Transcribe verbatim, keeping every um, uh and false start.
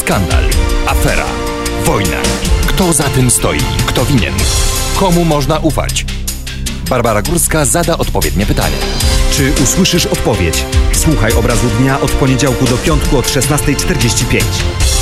Skandal, afera, wojna. Kto za tym stoi? Kto winien? Komu można ufać? Barbara Górska zada odpowiednie pytanie. Czy usłyszysz odpowiedź? Słuchaj Obrazu Dnia od poniedziałku do piątku od szesnastej czterdzieści pięć.